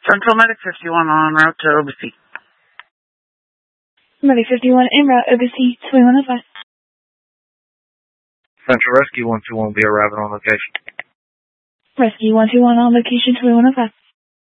Central Medic 51 en route to OBC. Medic 51 en route, OBC 2105. Central Rescue 121 will be arriving on location. Rescue 121 on location 2105.